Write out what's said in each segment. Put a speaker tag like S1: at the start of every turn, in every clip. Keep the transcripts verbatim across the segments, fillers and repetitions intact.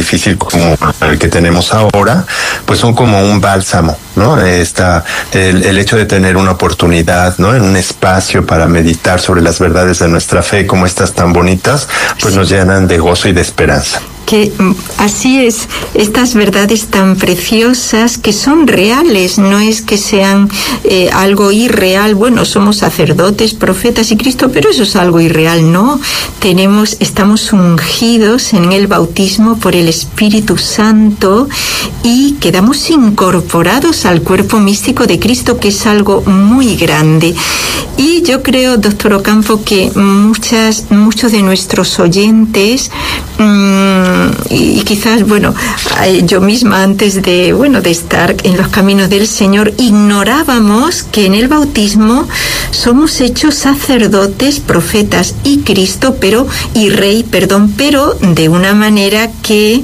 S1: difícil como el que tenemos ahora, pues son como un bálsamo, ¿no? Esta, el, el hecho de tener una oportunidad, ¿no? En un espacio para meditar sobre las verdades de nuestra fe, como estas tan bonitas, pues nos llenan de gozo y de esperanza.
S2: Que así es, estas verdades tan preciosas que son reales, no es que sean eh, algo irreal. Bueno, somos sacerdotes, profetas y Cristo, pero eso es algo irreal, no. Tenemos, estamos ungidos en el bautismo por el Espíritu Santo y quedamos incorporados al cuerpo místico de Cristo, que es algo muy grande. Y yo creo, doctor Ocampo, que muchas, muchos de nuestros oyentes mmm, y quizás, bueno, yo misma antes de, bueno, de estar en los caminos del Señor, ignorábamos que en el bautismo somos hechos sacerdotes, profetas y Cristo, pero, y Rey, perdón, pero de una manera que,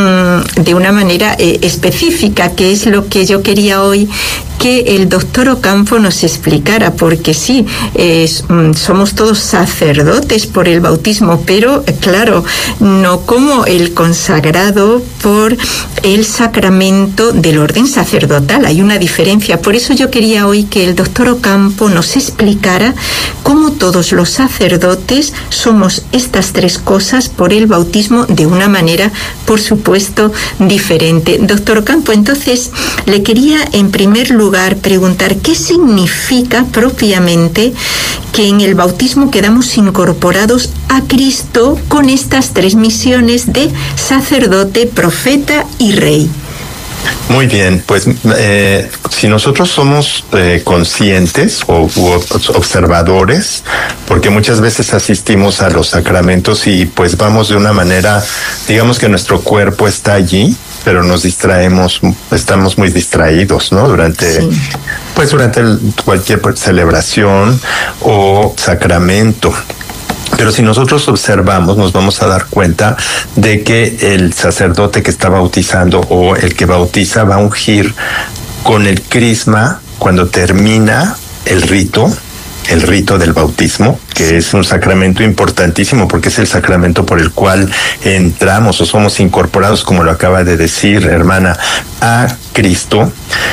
S2: de una manera eh, específica, que es lo que yo quería hoy que el doctor Ocampo nos explicara, porque sí, eh, somos todos sacerdotes por el bautismo, pero claro, no como el consagrado por el sacramento del orden sacerdotal. Hay una diferencia. Por eso yo quería hoy que el doctor Ocampo nos explicara cómo todos los sacerdotes somos estas tres cosas por el bautismo de una manera, por supuesto, diferente. Doctor Ocampo, entonces le quería en primer lugar preguntar qué significa propiamente que en el bautismo quedamos incorporados a Cristo con estas tres misiones de sacerdote, profeta y rey.
S1: Muy bien, pues eh, si nosotros somos eh, conscientes o u observadores, porque muchas veces asistimos a los sacramentos y pues vamos de una manera, digamos que nuestro cuerpo está allí, pero nos distraemos, estamos muy distraídos, ¿no? Durante, sí. pues durante el, cualquier celebración o sacramento. Pero si nosotros observamos, nos vamos a dar cuenta de que el sacerdote que está bautizando o el que bautiza va a ungir con el crisma cuando termina el rito, el rito del bautismo, que es un sacramento importantísimo porque es el sacramento por el cual entramos o somos incorporados, como lo acaba de decir, hermana, a Cristo.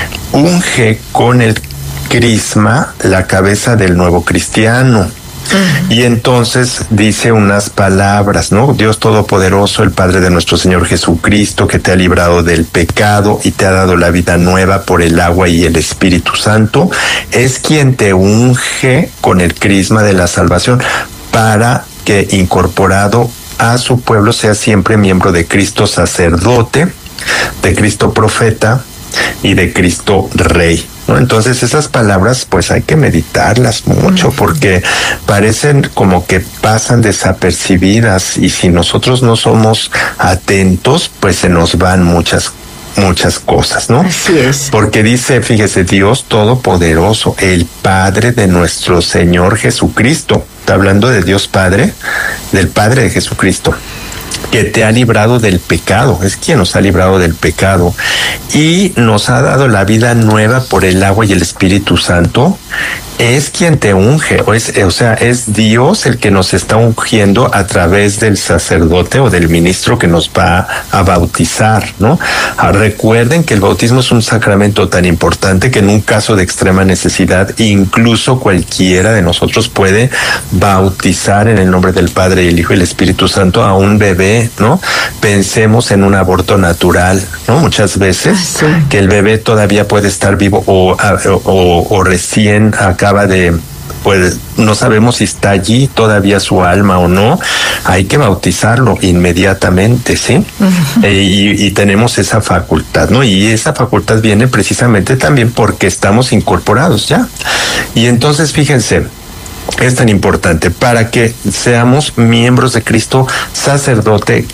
S1: Unge con el crisma la cabeza del nuevo cristiano. Y entonces dice unas palabras, ¿no? Dios Todopoderoso, el Padre de nuestro Señor Jesucristo, que te ha librado del pecado y te ha dado la vida nueva por el agua y el Espíritu Santo, es quien te unge con el crisma de la salvación para que, incorporado a su pueblo, sea siempre miembro de Cristo sacerdote, de Cristo profeta y de Cristo rey, ¿no? Entonces esas palabras pues hay que meditarlas mucho porque parecen como que pasan desapercibidas y si nosotros no somos atentos pues se nos van muchas muchas cosas, ¿no?
S2: Así es.
S1: Porque dice, fíjese, Dios Todopoderoso, el Padre de nuestro Señor Jesucristo. Está hablando de Dios Padre, del Padre de Jesucristo, que te ha librado del pecado, es quien nos ha librado del pecado y nos ha dado la vida nueva por el agua y el Espíritu Santo, es quien te unge, o, es, o sea, es Dios el que nos está ungiendo a través del sacerdote o del ministro que nos va a bautizar, ¿no? Ah, recuerden que el bautismo es un sacramento tan importante que en un caso de extrema necesidad, incluso cualquiera de nosotros puede bautizar en el nombre del Padre, el Hijo y el Espíritu Santo a un bebé, ¿no? Pensemos en un aborto natural, ¿no? Muchas veces
S2: ah, sí.
S1: que el bebé todavía puede estar vivo o, o, o, o recién acaba de, pues no sabemos si está allí todavía su alma o no, hay que bautizarlo inmediatamente, ¿sí? Uh-huh. eh, y, y tenemos esa facultad, ¿no? Y esa facultad viene precisamente también porque estamos incorporados ya. Y entonces, fíjense, es tan importante para que seamos miembros de Cristo, sacerdote,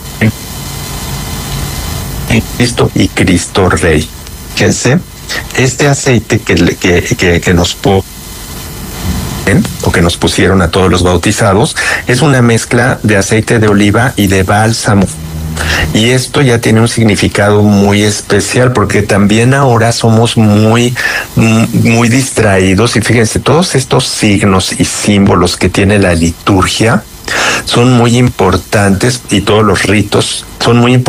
S1: Cristo y Cristo Rey. Fíjense, este aceite que, que, que, que nos ponen o que nos pusieron a todos los bautizados es una mezcla de aceite de oliva y de bálsamo. Y esto ya tiene un significado muy especial porque también ahora somos muy, muy distraídos y fíjense, todos estos signos y símbolos que tiene la liturgia son muy importantes y todos los ritos son muy importantes